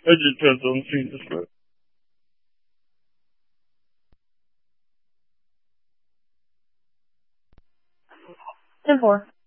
It just depends on the season, but 10-4.